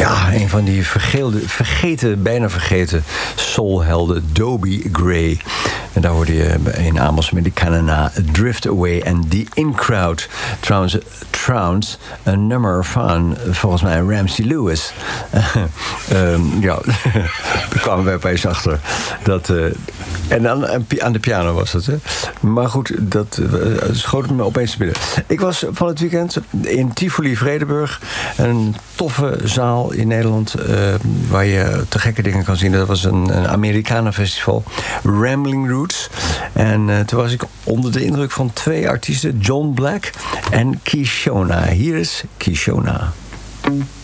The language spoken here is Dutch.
Ja, een van die bijna vergeten soulhelden, Dobie Gray. En daar hoorde je in Amersfoort met de Canada Drift Away en The In Crowd. Trouwens, een nummer van, volgens mij, Ramsey Lewis. Ja, daar kwamen wij opeens achter. En dan aan de piano was het, hè. Maar goed, dat schoot me opeens binnen. Ik was van het weekend in Tivoli Vredenburg. Een toffe zaal in Nederland waar je te gekke dingen kan zien. Dat was een Americana-festival, Rambling Roots. En toen was ik onder de indruk van 2 artiesten, John Black en Kishona. Hier is Kishona.